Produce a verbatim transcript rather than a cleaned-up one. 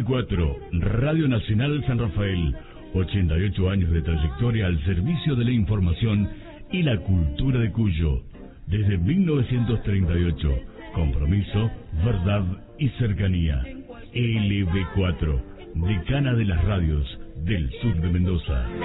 cuatro, Radio Nacional San Rafael, ochenta y ocho años de trayectoria al servicio de la información y la cultura de Cuyo. Desde mil novecientos treinta y ocho, compromiso, verdad y cercanía. L B cuatro, decana de las radios del sur de Mendoza.